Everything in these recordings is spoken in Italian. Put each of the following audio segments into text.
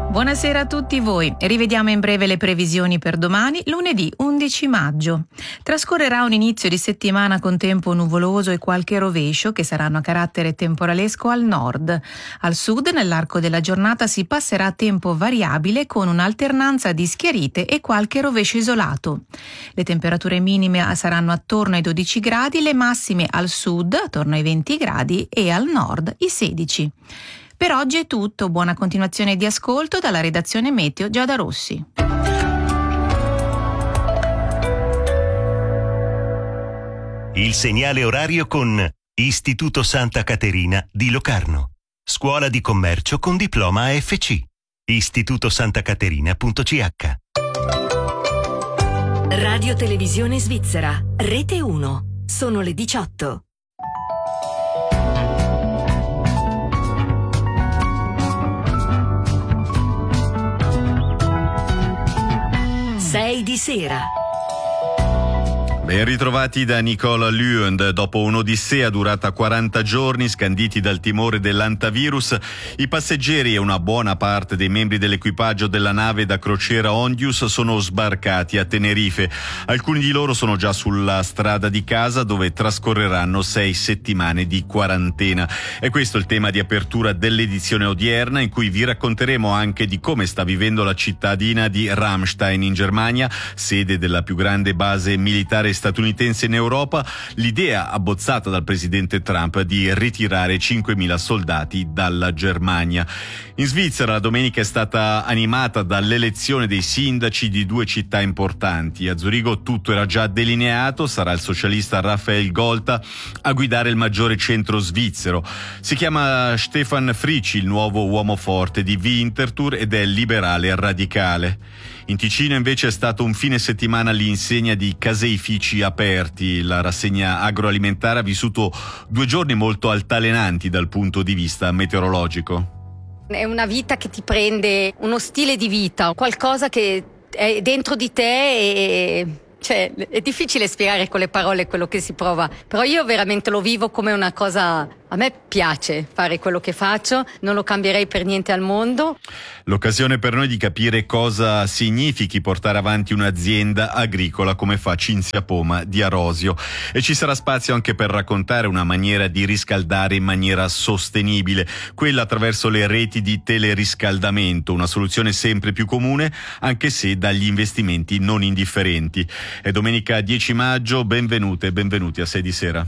Buonasera a tutti voi. Rivediamo in breve le previsioni per domani, lunedì 11 maggio. Trascorrerà un inizio di settimana con tempo nuvoloso e qualche rovescio che saranno a carattere temporalesco al nord. Al sud, nell'arco della giornata, si passerà a tempo variabile con un'alternanza di schiarite e qualche rovescio isolato. Le temperature minime saranno attorno ai 12 gradi, le massime al sud attorno ai 20 gradi e al nord i 16. Per oggi è tutto, buona continuazione di ascolto dalla redazione Meteo Giada Rossi. Il segnale orario con Istituto Santa Caterina di Locarno. Scuola di commercio con diploma AFC. istitutosantacaterina.ch. Radio Televisione Svizzera, Rete 1. Sono le 18. 6 di sera. Ben ritrovati da Nicola Lund. Dopo un'odissea durata 40 giorni, scanditi dal timore dell'antavirus, i passeggeri e una buona parte dei membri dell'equipaggio della nave da crociera Ondius sono sbarcati a Tenerife. Alcuni di loro sono già sulla strada di casa, dove trascorreranno 6 settimane di quarantena. È questo il tema di apertura dell'edizione odierna, in cui vi racconteremo anche di come sta vivendo la cittadina di Ramstein in Germania, sede della più grande base militare statunitense in Europa, l'idea abbozzata dal presidente Trump di ritirare 5.000 soldati dalla Germania. In Svizzera la domenica è stata animata dall'elezione dei sindaci di 2 città importanti. A Zurigo tutto era già delineato, sarà il socialista Raphael Golta a guidare il maggiore centro svizzero. Si chiama Stefan Frici, il nuovo uomo forte di Winterthur, ed è liberale radicale. In Ticino invece è stato un fine settimana all'insegna di Caseifici Aperti. La rassegna agroalimentare ha vissuto 2 giorni molto altalenanti dal punto di vista meteorologico. È una vita che ti prende, uno stile di vita, qualcosa che è dentro di te e... Cioè, è difficile spiegare con le parole quello che si prova, però io veramente lo vivo come una cosa. A me piace fare quello che faccio, non lo cambierei per niente al mondo. L'occasione per noi di capire cosa significhi portare avanti un'azienda agricola come fa Cinzia Poma di Arosio, e ci sarà spazio anche per raccontare una maniera di riscaldare in maniera sostenibile, quella attraverso le reti di teleriscaldamento, una soluzione sempre più comune anche se dagli investimenti non indifferenti. È domenica 10 maggio, benvenute e benvenuti a 6 di sera.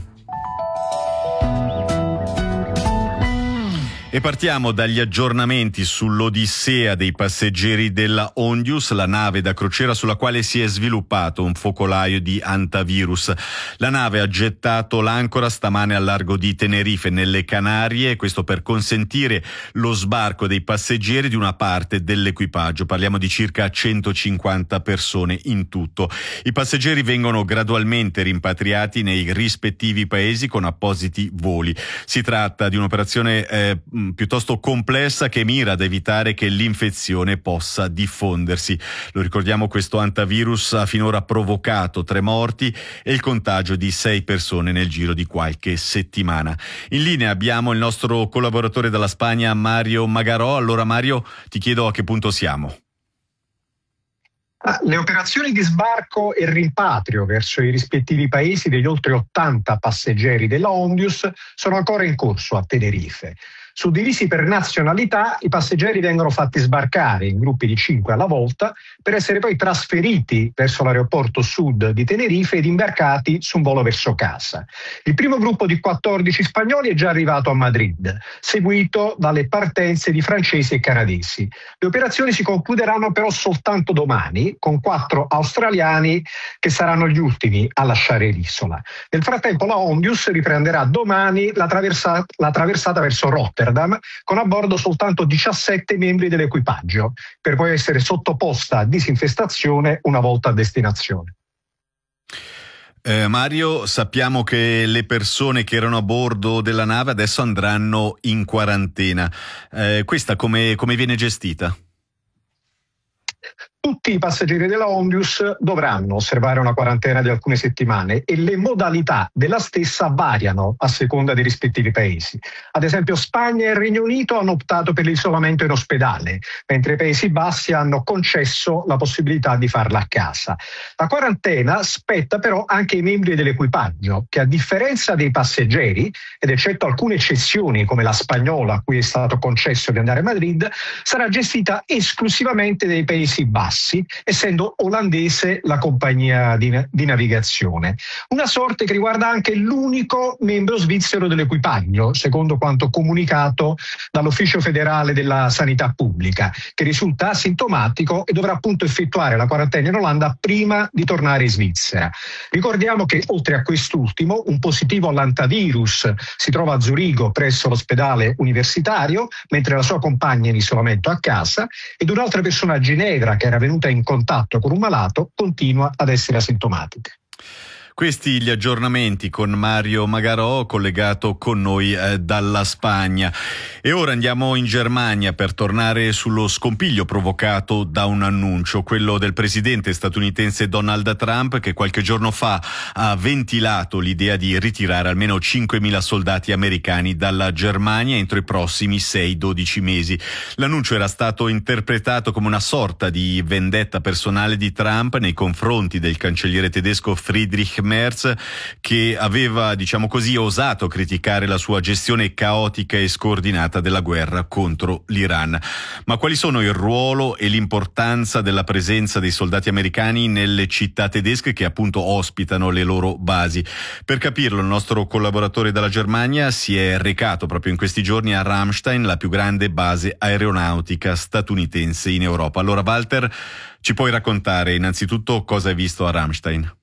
E partiamo dagli aggiornamenti sull'odissea dei passeggeri della Ondius, la nave da crociera sulla quale si è sviluppato un focolaio di antivirus. La nave ha gettato l'ancora stamane al largo di Tenerife, nelle Canarie, questo per consentire lo sbarco dei passeggeri di una parte dell'equipaggio. Parliamo di circa 150 persone in tutto. I passeggeri vengono gradualmente rimpatriati nei rispettivi paesi con appositi voli. Si tratta di un'operazione piuttosto complessa che mira ad evitare che l'infezione possa diffondersi. Lo ricordiamo, questo antivirus ha finora provocato 3 morti e il contagio di 6 persone nel giro di qualche settimana. In linea abbiamo il nostro collaboratore dalla Spagna, Mario Magarò. Allora Mario, ti chiedo a che punto siamo. Le operazioni di sbarco e rimpatrio verso i rispettivi paesi degli oltre 80 passeggeri della Ondius sono ancora in corso a Tenerife. Suddivisi per nazionalità, i passeggeri vengono fatti sbarcare in gruppi di 5 alla volta per essere poi trasferiti verso l'aeroporto sud di Tenerife ed imbarcati su un volo verso casa. Il primo gruppo di 14 spagnoli è già arrivato a Madrid, seguito dalle partenze di francesi e canadesi. Le operazioni si concluderanno però soltanto domani, con 4 australiani che saranno gli ultimi a lasciare l'isola. Nel frattempo la Ondius riprenderà domani la traversata verso Rotterdam, con a bordo soltanto 17 membri dell'equipaggio, per poi essere sottoposta a disinfestazione una volta a destinazione. Mario, sappiamo che le persone che erano a bordo della nave adesso andranno in quarantena. Questa come viene gestita? Tutti i passeggeri della Ondius dovranno osservare una quarantena di alcune settimane e le modalità della stessa variano a seconda dei rispettivi paesi. Ad esempio Spagna e il Regno Unito hanno optato per l'isolamento in ospedale, mentre i Paesi Bassi hanno concesso la possibilità di farla a casa. La quarantena spetta però anche ai membri dell'equipaggio, che a differenza dei passeggeri, ed eccetto alcune eccezioni come la spagnola a cui è stato concesso di andare a Madrid, sarà gestita esclusivamente dai Paesi Bassi, essendo olandese la compagnia di navigazione. Una sorte che riguarda anche l'unico membro svizzero dell'equipaggio, secondo quanto comunicato dall'Ufficio federale della sanità pubblica, che risulta asintomatico e dovrà appunto effettuare la quarantena in Olanda prima di tornare in Svizzera. Ricordiamo che oltre a quest'ultimo, un positivo all'antivirus si trova a Zurigo presso l'ospedale universitario, mentre la sua compagna è in isolamento a casa, ed un'altra persona a Ginevra che era venuta in contatto con un malato continua ad essere asintomatica. Questi gli aggiornamenti con Mario Magarò, collegato con noi dalla Spagna. E ora andiamo in Germania per tornare sullo scompiglio provocato da un annuncio, quello del presidente statunitense Donald Trump, che qualche giorno fa ha ventilato l'idea di ritirare almeno 5.000 soldati americani dalla Germania entro i prossimi 6-12 mesi. L'annuncio era stato interpretato come una sorta di vendetta personale di Trump nei confronti del cancelliere tedesco Friedrich Merz, che aveva, diciamo così, osato criticare la sua gestione caotica e scordinata della guerra contro l'Iran. Ma quali sono il ruolo e l'importanza della presenza dei soldati americani nelle città tedesche che appunto ospitano le loro basi? Per capirlo, il nostro collaboratore dalla Germania si è recato proprio in questi giorni a Ramstein, la più grande base aeronautica statunitense in Europa. Allora, Walter, ci puoi raccontare innanzitutto cosa hai visto a Ramstein?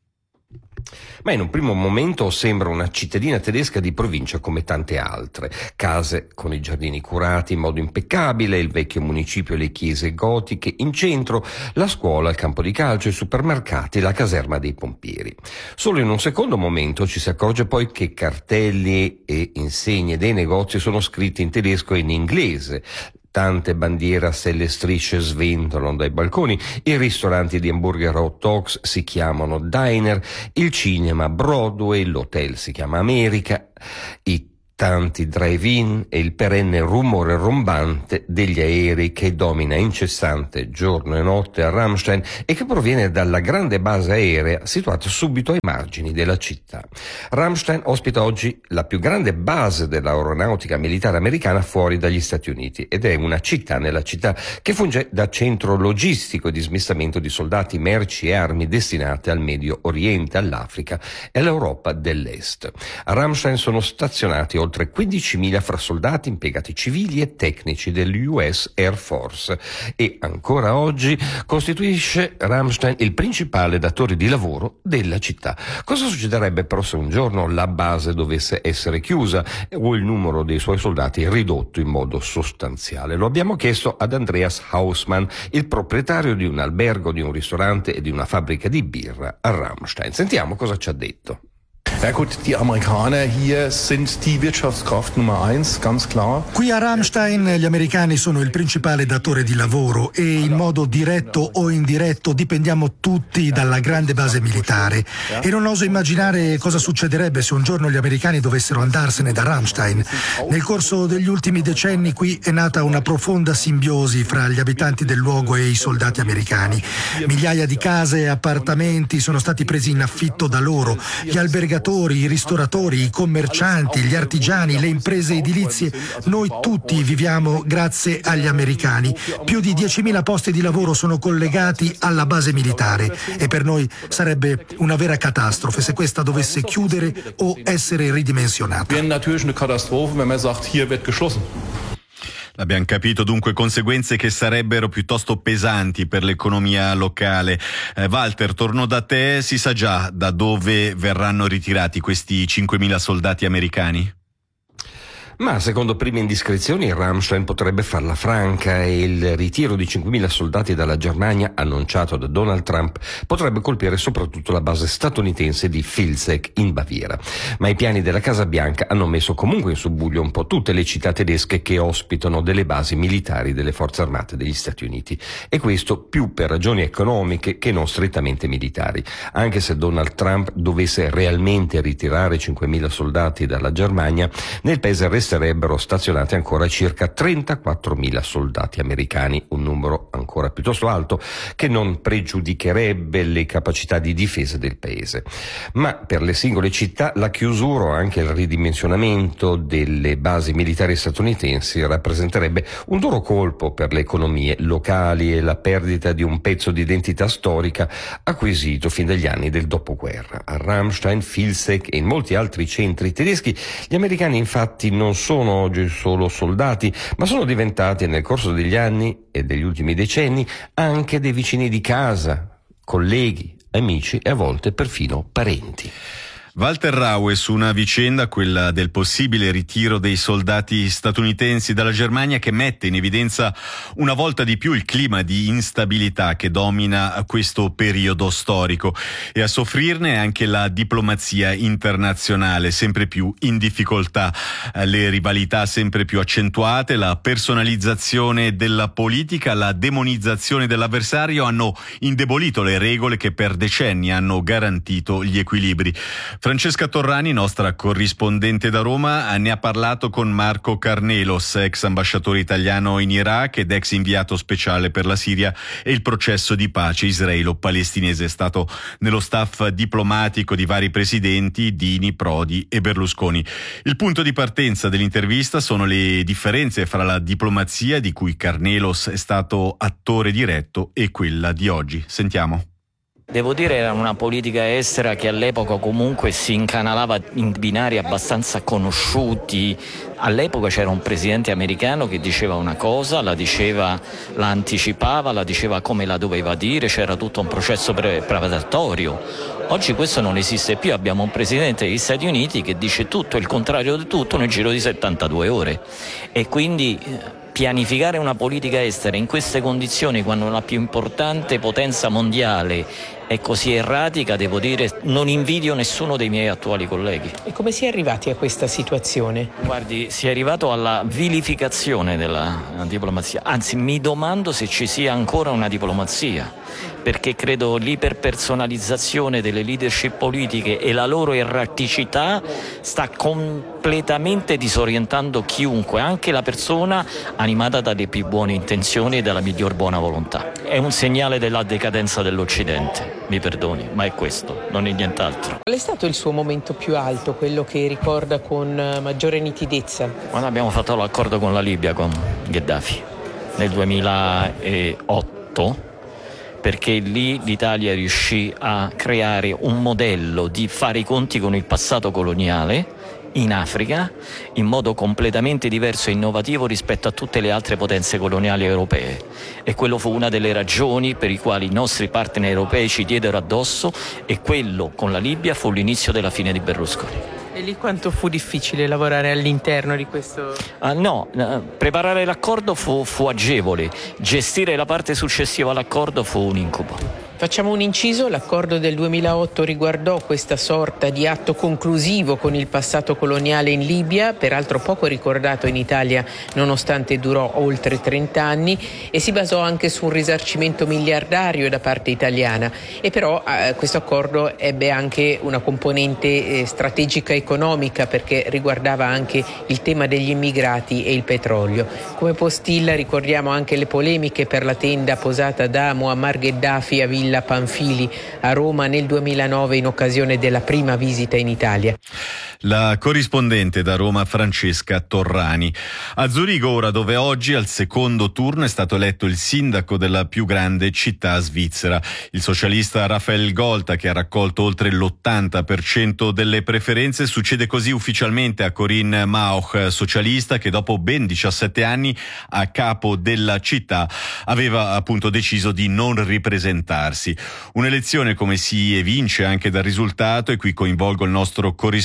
Ma in un primo momento sembra una cittadina tedesca di provincia come tante altre. Case con i giardini curati in modo impeccabile, il vecchio municipio e le chiese gotiche, in centro la scuola, il campo di calcio, i supermercati, la caserma dei pompieri. Solo in un secondo momento ci si accorge poi che cartelli e insegne dei negozi sono scritti in tedesco e in inglese. Tante bandiere a stelle e strisce sventolano dai balconi, i ristoranti di hamburger hot dogs si chiamano diner, il cinema Broadway, l'hotel si chiama America, i tanti drive-in e il perenne rumore rombante degli aerei che domina incessante giorno e notte a Ramstein e che proviene dalla grande base aerea situata subito ai margini della città. Ramstein ospita oggi la più grande base dell'aeronautica militare americana fuori dagli Stati Uniti ed è una città nella città che funge da centro logistico di smistamento di soldati, merci e armi destinate al Medio Oriente, all'Africa e all'Europa dell'Est. A Ramstein sono stazionati oltre 15.000 fra soldati, impiegati civili e tecnici dell'US Air Force e ancora oggi costituisce Ramstein il principale datore di lavoro della città. Cosa succederebbe però se un giorno la base dovesse essere chiusa o il numero dei suoi soldati ridotto in modo sostanziale? Lo abbiamo chiesto ad Andreas Hausmann, il proprietario di un albergo, di un ristorante e di una fabbrica di birra a Ramstein. Sentiamo cosa ci ha detto. Ja gut, die Amerikaner hier sind die Wirtschaftskraft Nummer 1, ganz klar. Qui a Ramstein gli americani sono il principale datore di lavoro e in modo diretto o indiretto dipendiamo tutti dalla grande base militare e non oso immaginare cosa succederebbe se un giorno gli americani dovessero andarsene da Ramstein. Nel corso degli ultimi decenni qui è nata una profonda simbiosi fra gli abitanti del luogo e i soldati americani. Migliaia di case e appartamenti sono stati presi in affitto da loro, gli albergatori, i ristoratori, i commercianti, gli artigiani, le imprese edilizie. Noi tutti viviamo grazie agli americani. Più di 10.000 posti di lavoro sono collegati alla base militare e per noi sarebbe una vera catastrofe se questa dovesse chiudere o essere ridimensionata. Wäre natürlich eine Katastrophe, wenn man sagt, hier wird geschlossen. Abbiamo capito, dunque, conseguenze che sarebbero piuttosto pesanti per l'economia locale. Walter, torno da te, si sa già da dove verranno ritirati questi 5.000 soldati americani? Ma secondo prime indiscrezioni Rammstein potrebbe farla franca e il ritiro di 5.000 soldati dalla Germania, annunciato da Donald Trump, potrebbe colpire soprattutto la base statunitense di Vilseck in Baviera. Ma i piani della Casa Bianca hanno messo comunque in subbuglio un po' tutte le città tedesche che ospitano delle basi militari delle forze armate degli Stati Uniti, e questo più per ragioni economiche che non strettamente militari. Anche se Donald Trump dovesse realmente ritirare 5.000 soldati dalla Germania, nel paese resterebbero stazionati ancora circa 34.000 soldati americani, un numero ancora piuttosto alto che non pregiudicherebbe le capacità di difesa del paese. Ma per le singole città la chiusura o anche il ridimensionamento delle basi militari statunitensi rappresenterebbe un duro colpo per le economie locali e la perdita di un pezzo di identità storica acquisito fin dagli anni del dopoguerra. A Rammstein, Vilseck e in molti altri centri tedeschi gli americani infatti non sono oggi solo soldati, ma sono diventati nel corso degli anni e degli ultimi decenni anche dei vicini di casa, colleghi, amici e a volte perfino parenti. Walter Raue su una vicenda, quella del possibile ritiro dei soldati statunitensi dalla Germania, che mette in evidenza una volta di più il clima di instabilità che domina questo periodo storico, e a soffrirne anche la diplomazia internazionale, sempre più in difficoltà, le rivalità sempre più accentuate, la personalizzazione della politica, la demonizzazione dell'avversario hanno indebolito le regole che per decenni hanno garantito gli equilibri. Francesca Torrani, nostra corrispondente da Roma, ne ha parlato con Marco Carnelos, ex ambasciatore italiano in Iraq ed ex inviato speciale per la Siria e il processo di pace israelo-palestinese. È stato nello staff diplomatico di vari presidenti, Dini, Prodi e Berlusconi. Il punto di partenza dell'intervista sono le differenze fra la diplomazia, di cui Carnelos è stato attore diretto, e quella di oggi. Sentiamo. Devo dire era una politica estera che all'epoca comunque si incanalava in binari abbastanza conosciuti. All'epoca c'era un presidente americano che diceva una cosa, la anticipava, la diceva come la doveva dire, c'era tutto un processo preparatorio. Oggi questo non esiste più, abbiamo un presidente degli Stati Uniti che dice tutto e il contrario di tutto nel giro di 72 ore e quindi pianificare una politica estera in queste condizioni, quando la più importante potenza mondiale è così erratica, devo dire, non invidio nessuno dei miei attuali colleghi. E come si è arrivati a questa situazione? Guardi, si è arrivato alla vilificazione della diplomazia, anzi mi domando se ci sia ancora una diplomazia, perché credo l'iperpersonalizzazione delle leadership politiche e la loro erraticità sta completamente disorientando chiunque, anche la persona animata dalle più buone intenzioni e dalla miglior buona volontà. È un segnale della decadenza dell'Occidente. Mi perdoni, ma è questo, non è nient'altro. Qual è stato il suo momento più alto, quello che ricorda con maggiore nitidezza? Quando abbiamo fatto l'accordo con la Libia, con Gheddafi, nel 2008, perché lì l'Italia riuscì a creare un modello di fare i conti con il passato coloniale in Africa in modo completamente diverso e innovativo rispetto a tutte le altre potenze coloniali europee, e quello fu una delle ragioni per i quali i nostri partner europei ci diedero addosso, e quello con la Libia fu l'inizio della fine di Berlusconi. E lì quanto fu difficile lavorare all'interno di questo? Preparare l'accordo fu agevole, gestire la parte successiva all'accordo fu un incubo. Facciamo un inciso, l'accordo del 2008 riguardò questa sorta di atto conclusivo con il passato coloniale in Libia, peraltro poco ricordato in Italia nonostante durò oltre 30 anni, e si basò anche su un risarcimento miliardario da parte italiana, e però questo accordo ebbe anche una componente strategica economica, perché riguardava anche il tema degli immigrati e il petrolio. Come postilla ricordiamo anche le polemiche per la tenda posata da Muammar Gheddafi a Villa Panfili a Roma nel 2009 in occasione della prima visita in Italia. La corrispondente da Roma Francesca Torrani. A Zurigo ora, dove oggi al secondo turno è stato eletto il sindaco della più grande città svizzera, il socialista Raphael Golta, che ha raccolto oltre l'80% delle preferenze. Succede così ufficialmente a Corinne Mauch, socialista che dopo ben 17 anni a capo della città aveva appunto deciso di non ripresentarsi. Un'elezione, come si evince anche dal risultato, e qui coinvolgo il nostro corrispondente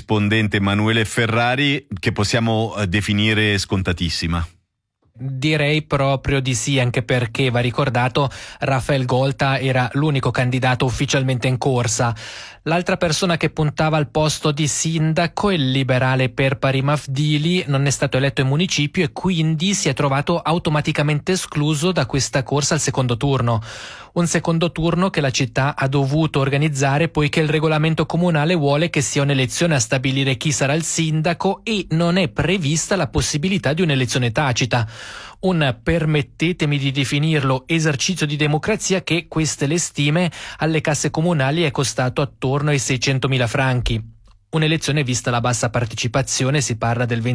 presidente Emanuele Ferrari, che possiamo definire scontatissima. Direi proprio di sì, anche perché, va ricordato, Rafael Golta era l'unico candidato ufficialmente in corsa. L'altra persona che puntava al posto di sindaco, il liberale Perpari Mafdili, non è stato eletto in municipio e quindi si è trovato automaticamente escluso da questa corsa al secondo turno. Un secondo turno che la città ha dovuto organizzare poiché il regolamento comunale vuole che sia un'elezione a stabilire chi sarà il sindaco e non è prevista la possibilità di un'elezione tacita. Un, permettetemi di definirlo, esercizio di democrazia che, queste le stime, alle casse comunali è costato attorno ai 600.000 franchi. Un'elezione vista la bassa partecipazione, si parla del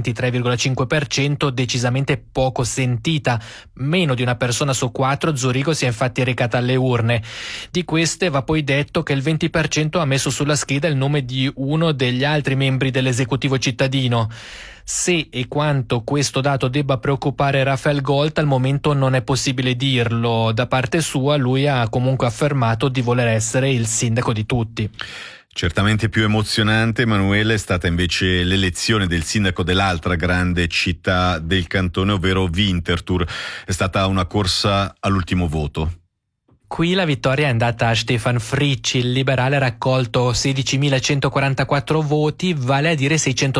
23,5%, decisamente poco sentita. Meno di una persona su 4 a Zurigo si è infatti recata alle urne. Di queste va poi detto che il 20% ha messo sulla scheda il nome di uno degli altri membri dell'esecutivo cittadino. Se e quanto questo dato debba preoccupare Rafael Golta al momento non è possibile dirlo. Da parte sua lui ha comunque affermato di voler essere il sindaco di tutti. Certamente più emozionante, Emanuele, è stata invece l'elezione del sindaco dell'altra grande città del cantone, ovvero Winterthur. È stata una corsa all'ultimo voto. Qui la vittoria è andata a Stefan Fricci, il liberale ha raccolto 16.144 voti, vale a dire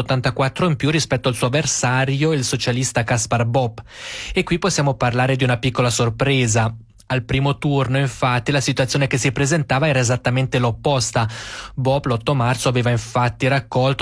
684 in più rispetto al suo avversario, il socialista Kaspar Bob. E qui possiamo parlare di una piccola sorpresa. Al primo turno, infatti, la situazione che si presentava era esattamente l'opposta. Bob l'8 marzo aveva infatti raccolto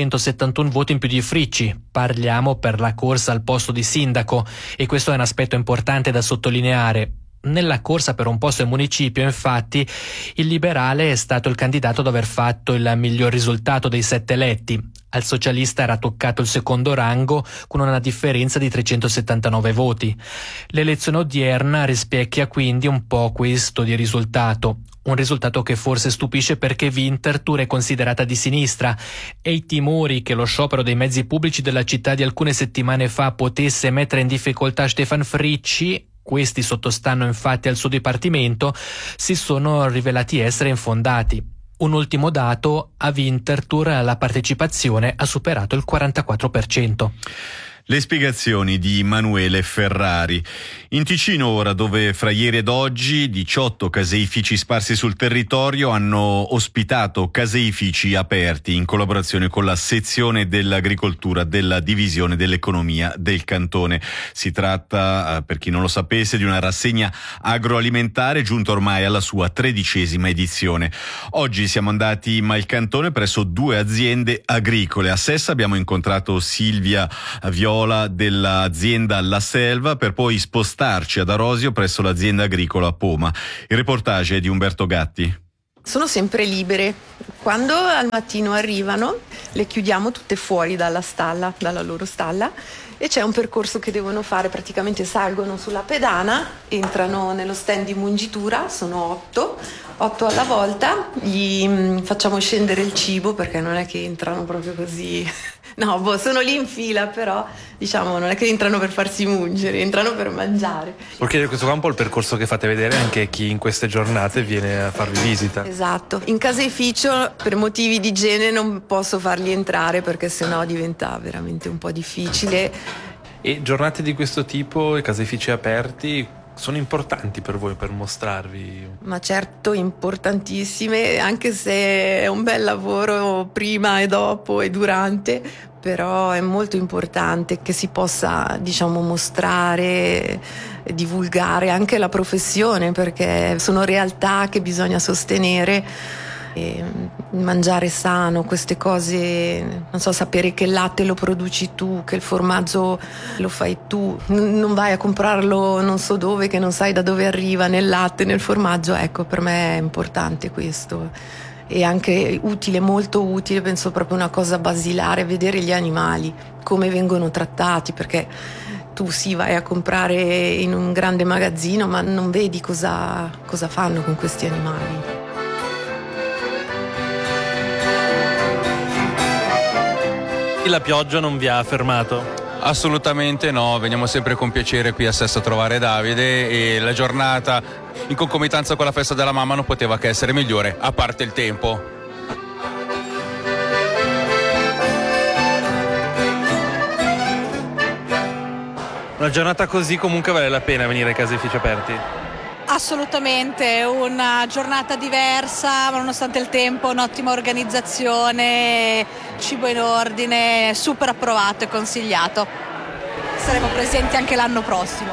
671 voti in più di Fricci. Parliamo per la corsa al posto di sindaco e questo è un aspetto importante da sottolineare. Nella corsa per un posto in municipio, infatti, il liberale è stato il candidato ad aver fatto il miglior risultato dei 7 eletti. Al socialista era toccato il secondo rango con una differenza di 379 voti. L'elezione odierna rispecchia quindi un po' questo di risultato. Un risultato che forse stupisce perché Winterthur è considerata di sinistra e i timori che lo sciopero dei mezzi pubblici della città di alcune settimane fa potesse mettere in difficoltà Stefan Fricci, questi sottostanno infatti al suo dipartimento, si sono rivelati essere infondati. Un ultimo dato, a Winterthur la partecipazione ha superato il 44%. Le spiegazioni di Emanuele Ferrari. In Ticino ora, dove fra ieri ed oggi 18 caseifici sparsi sul territorio hanno ospitato caseifici aperti in collaborazione con la sezione dell'agricoltura della divisione dell'economia del cantone. Si tratta, per chi non lo sapesse, di una rassegna agroalimentare giunta ormai alla sua 13ª edizione. Oggi siamo andati in Malcantone presso 2 aziende agricole. A Sessa abbiamo incontrato Silvia Viola dell'azienda La Selva per poi spostarci ad Arosio presso l'azienda agricola Poma. Il reportage è di Umberto Gatti. Sono sempre libere. Quando al mattino arrivano, le chiudiamo tutte fuori dalla stalla, dalla loro stalla, e c'è un percorso che devono fare, praticamente salgono sulla pedana, entrano nello stand di mungitura, sono 8 alla volta, gli facciamo scendere il cibo perché non è che entrano proprio così. No, sono lì in fila, però diciamo non è che entrano per farsi mungere, entrano per mangiare. Perché questo qua è un po' il percorso che fate vedere anche a chi in queste giornate viene a farvi visita. Esatto. In caseificio per motivi di igiene non posso farli entrare perché sennò diventa veramente un po' difficile. E giornate di questo tipo, i caseifici aperti, sono importanti per voi per mostrarvi? Ma certo, importantissime, anche se è un bel lavoro prima e dopo e durante, però è molto importante che si possa, diciamo, mostrare, divulgare anche la professione, perché sono realtà che bisogna sostenere. E mangiare sano, queste cose, non so, sapere che il latte lo produci tu, che il formaggio lo fai tu, non vai a comprarlo non so dove, che non sai da dove arriva, nel latte, nel formaggio. Ecco, per me è importante questo e anche utile, molto utile, penso proprio una cosa basilare, vedere gli animali, come vengono trattati, perché tu sì, vai a comprare in un grande magazzino ma non vedi cosa fanno con questi animali. La pioggia non vi ha fermato? Assolutamente no, veniamo sempre con piacere qui a Sessa a trovare Davide e la giornata in concomitanza con la festa della mamma non poteva che essere migliore, a parte il tempo. Una giornata così comunque vale la pena venire ai caseifici aperti? Assolutamente, una giornata diversa, ma nonostante il tempo, un'ottima organizzazione, cibo in ordine, super approvato e consigliato. Saremo presenti anche l'anno prossimo.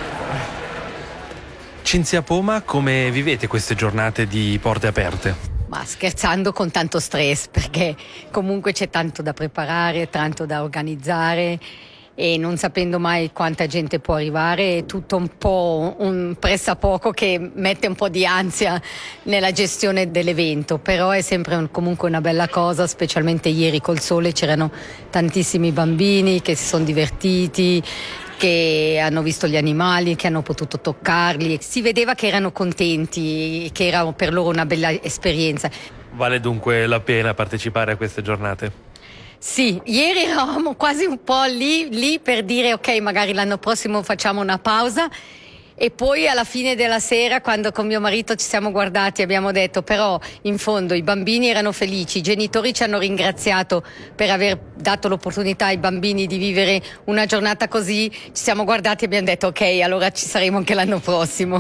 Cinzia Poma, come vivete queste giornate di porte aperte? Ma scherzando, con tanto stress, perché comunque c'è tanto da preparare, tanto da organizzare e non sapendo mai quanta gente può arrivare, è tutto un po' un pressapoco che mette un po' di ansia nella gestione dell'evento, però è sempre comunque una bella cosa, specialmente ieri col sole c'erano tantissimi bambini che si sono divertiti, che hanno visto gli animali, che hanno potuto toccarli, si vedeva che erano contenti, che era per loro una bella esperienza. Vale dunque la pena partecipare a queste giornate? Sì, ieri eravamo quasi un po' lì per dire ok, magari l'anno prossimo facciamo una pausa, e poi alla fine della sera, quando con mio marito ci siamo guardati, abbiamo detto però in fondo i bambini erano felici, i genitori ci hanno ringraziato per aver dato l'opportunità ai bambini di vivere una giornata così, ci siamo guardati e abbiamo detto ok, allora ci saremo anche l'anno prossimo.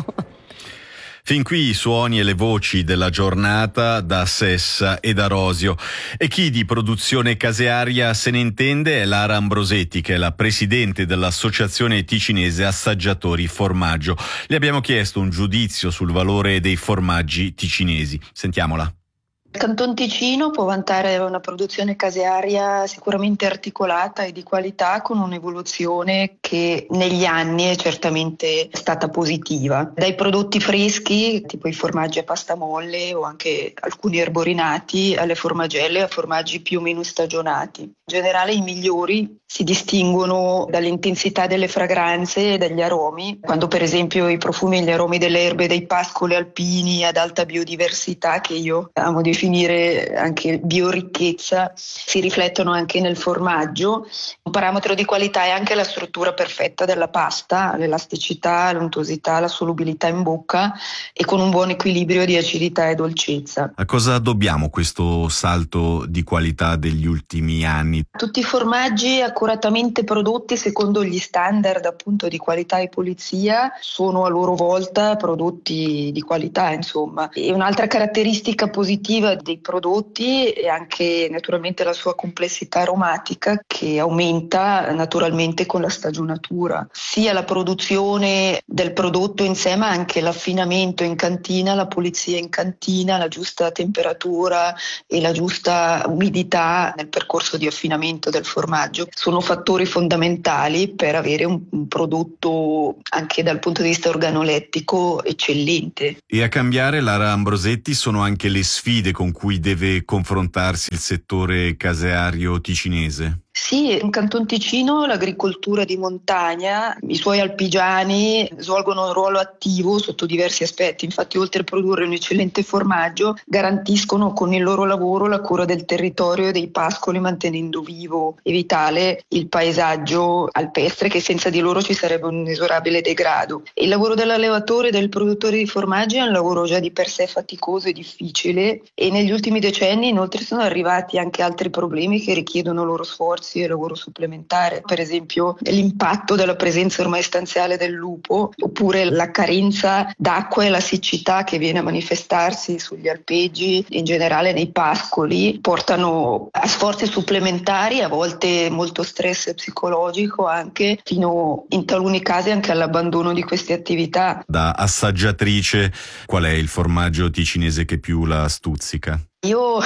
Fin qui i suoni e le voci della giornata da Sessa e da Rosio. E chi di produzione casearia se ne intende è Lara Ambrosetti, che è la presidente dell'Associazione Ticinese Assaggiatori Formaggio. Le abbiamo chiesto un giudizio sul valore dei formaggi ticinesi. Sentiamola. Il Canton Ticino può vantare una produzione casearia sicuramente articolata e di qualità, con un'evoluzione che negli anni è certamente stata positiva. Dai prodotti freschi, tipo i formaggi a pasta molle o anche alcuni erborinati, alle formaggelle, a formaggi più o meno stagionati. In generale i migliori si distinguono dall'intensità delle fragranze e dagli aromi, quando per esempio i profumi e gli aromi delle erbe dei pascoli alpini ad alta biodiversità, che io amo definire anche bioricchezza, si riflettono anche nel formaggio. Un parametro di qualità è anche la struttura perfetta della pasta, l'elasticità, l'untosità, la solubilità in bocca, e con un buon equilibrio di acidità e dolcezza. A cosa dobbiamo questo salto di qualità degli ultimi anni? Tutti i formaggi accuratamente prodotti secondo gli standard appunto di qualità e pulizia sono a loro volta prodotti di qualità, insomma. E un'altra caratteristica positiva dei prodotti è anche naturalmente la sua complessità aromatica, che aumenta naturalmente con la stagionatura. Sia la produzione del prodotto in sé, ma anche l'affinamento in cantina, la pulizia in cantina, la giusta temperatura e la giusta umidità nel percorso di affinamento del formaggio sono fattori fondamentali per avere un prodotto anche dal punto di vista organolettico eccellente. E a cambiare, Lara Ambrosetti, sono anche le sfide con cui deve confrontarsi il settore caseario ticinese? Sì, in Canton Ticino l'agricoltura di montagna, i suoi alpigiani svolgono un ruolo attivo sotto diversi aspetti. Infatti, oltre a produrre un eccellente formaggio, garantiscono con il loro lavoro la cura del territorio e dei pascoli, mantenendo vivo e vitale il paesaggio alpestre, che senza di loro ci sarebbe un inesorabile degrado. Il lavoro dell'allevatore e del produttore di formaggi è un lavoro già di per sé faticoso e difficile, e negli ultimi decenni inoltre sono arrivati anche altri problemi che richiedono loro sforzi e lavoro supplementare, per esempio l'impatto della presenza ormai stanziale del lupo, oppure la carenza d'acqua e la siccità che viene a manifestarsi sugli alpeggi, in generale nei pascoli, portano a sforzi supplementari, a volte molto stress psicologico anche, fino in taluni casi anche all'abbandono di queste attività. Da assaggiatrice, qual è il formaggio ticinese che più la stuzzica? Io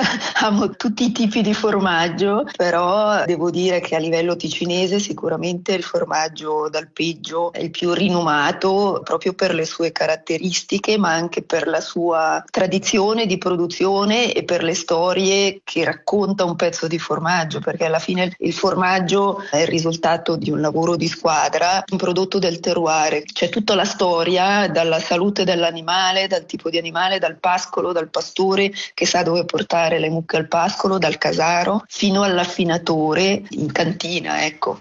amo tutti i tipi di formaggio, però devo dire che a livello ticinese sicuramente il formaggio d'alpeggio è il più rinomato, proprio per le sue caratteristiche, ma anche per la sua tradizione di produzione e per le storie che racconta un pezzo di formaggio, perché alla fine il formaggio è il risultato di un lavoro di squadra, un prodotto del terroir. C'è tutta la storia, dalla salute dell'animale, dal tipo di animale, dal pascolo, dal pastore che sa dove portare le mucche al pascolo, dal casaro fino all'affinatore in cantina, ecco.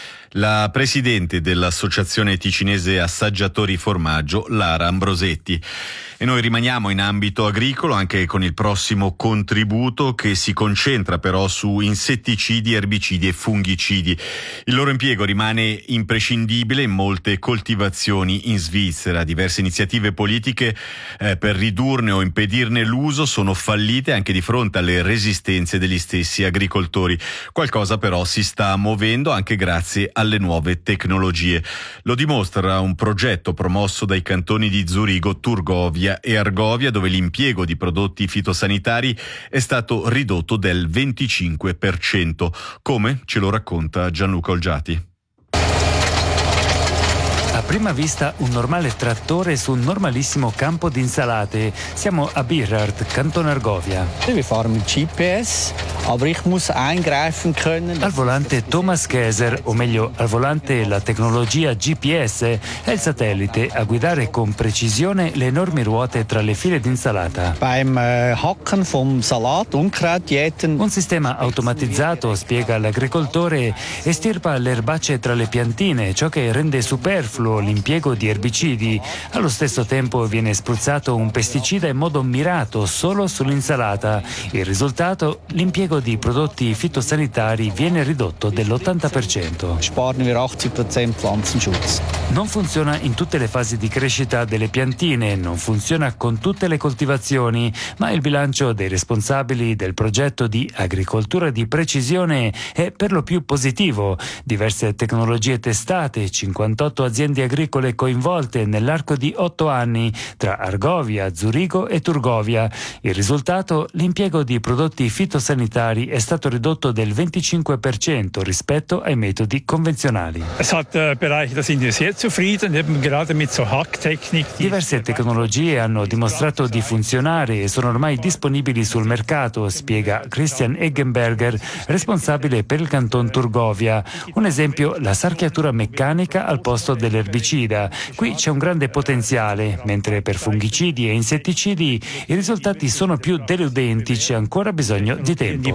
La presidente dell'Associazione Ticinese Assaggiatori Formaggio, Lara Ambrosetti. E E noi rimaniamo in ambito agricolo anche con il prossimo contributo, che si concentra però su insetticidi, erbicidi e fungicidi. Il loro impiego rimane imprescindibile in molte coltivazioni in Svizzera. Diverse iniziative politiche per ridurne o impedirne l'uso sono fallite anche di fronte alle resistenze degli stessi agricoltori. Qualcosa però si sta muovendo anche grazie alle nuove tecnologie. Lo dimostra un progetto promosso dai cantoni di Zurigo, Turgovia e Argovia, dove l'impiego di prodotti fitosanitari è stato ridotto del 25%. Come ce lo racconta Gianluca Olgiati. A prima vista un normale trattore su un normalissimo campo di insalate. Siamo a Birard, Canton Argovia. Wir fahren mit GPS, aber ich muss eingreifen können. Al volante Thomas Käser, o meglio al volante la tecnologia GPS, è il satellite a guidare con precisione le enormi ruote tra le file di insalata. Beim Hacken vom Salat, Unkraut jäten. Un sistema automatizzato, spiega l'agricoltore, estirpa le erbacce tra le piantine, ciò che rende superfluo l'impiego di erbicidi. Allo stesso tempo viene spruzzato un pesticida in modo mirato solo sull'insalata. Il risultato? L'impiego di prodotti fitosanitari viene ridotto dell'80%. Sparen wir 80% Pflanzenschutz. Non funziona in tutte le fasi di crescita delle piantine, non funziona con tutte le coltivazioni, ma il bilancio dei responsabili del progetto di agricoltura di precisione è per lo più positivo. Diverse tecnologie testate, 58 aziende agricole coinvolte nell'arco di 8 anni tra Argovia, Zurigo e Turgovia. Il risultato? L'impiego di prodotti fitosanitari è stato ridotto del 25% rispetto ai metodi convenzionali. Diverse tecnologie hanno dimostrato di funzionare e sono ormai disponibili sul mercato, spiega Christian Eggenberger, responsabile per il canton Turgovia. Un esempio, la sarchiatura meccanica al posto dell'erbicida. Qui c'è un grande potenziale, mentre per fungicidi e insetticidi i risultati sono più deludenti, c'è ancora bisogno di tempo.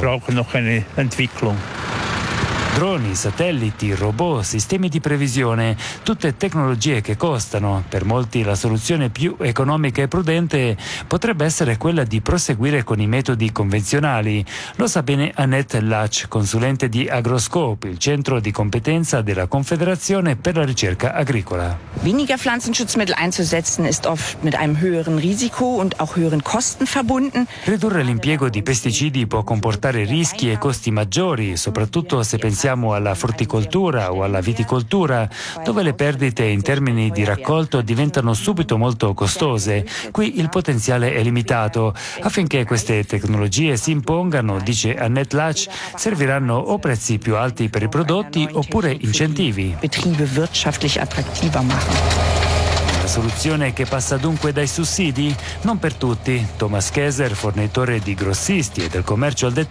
Droni, satelliti, robot, sistemi di previsione, tutte tecnologie che costano. Per molti la soluzione più economica e prudente potrebbe essere quella di proseguire con i metodi convenzionali. Lo sa bene Annette Lach, consulente di Agroscope, il centro di competenza della Confederazione per la ricerca agricola. Weniger Pflanzenschutzmittel einzusetzen ist oft mit einem höheren Risiko und auch höheren Kosten verbunden. Ridurre l'impiego di pesticidi può comportare rischi e costi maggiori, soprattutto se pensiamo alla frutticoltura o alla viticoltura, dove le perdite in termini di raccolto diventano subito molto costose. Qui il potenziale è limitato. Affinché queste tecnologie si impongano, dice Annette Lach, serviranno o prezzi più alti per i prodotti oppure incentivi. Betriebe wirtschaftlich attraktiver machen. La soluzione che passa dunque dai sussidi? Non per tutti. Thomas Käser, fornitore di grossisti e del commercio al dettaglio,